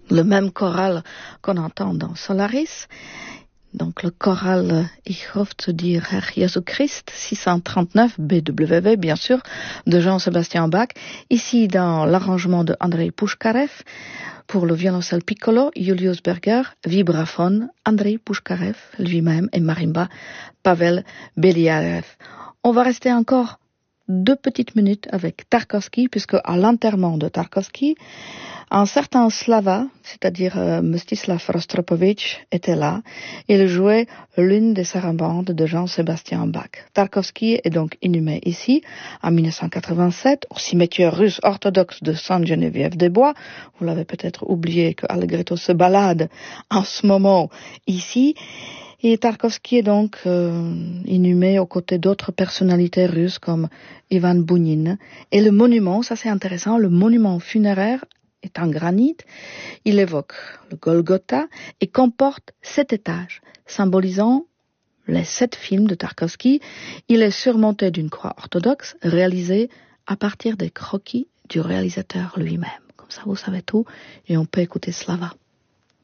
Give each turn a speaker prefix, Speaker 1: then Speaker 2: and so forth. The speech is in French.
Speaker 1: le même choral qu'on entend dans Solaris. Donc le choral Ich hoffe dir Herr Jesu Christ, 639 BWV bien sûr, de Jean-Sébastien Bach. Ici dans l'arrangement de Andrei Pushkarev, pour le violoncelle piccolo, Julius Berger, vibraphone, Andrei Pushkarev lui-même et marimba, Pavel Beliarev. On va rester encore 2 petites minutes avec Tarkovsky, puisque à l'enterrement de Tarkovsky, un certain Slava, c'est-à-dire Mstislav Rostropovitch, était là. Il jouait l'une des sarabandes de Jean-Sébastien Bach. Tarkovsky est donc inhumé ici, en 1987, au cimetière russe orthodoxe de Sainte-Geneviève-des-Bois. Vous l'avez peut-être oublié que Allegretto se balade en ce moment ici. Et Tarkovsky est donc inhumé aux côtés d'autres personnalités russes comme Ivan Bounin. Et le monument, ça c'est intéressant, le monument funéraire est en granit. Il évoque le Golgotha et comporte 7 étages, symbolisant les 7 films de Tarkovsky. Il est surmonté d'une croix orthodoxe réalisée à partir des croquis du réalisateur lui-même. Comme ça, vous savez tout et on peut écouter Slava.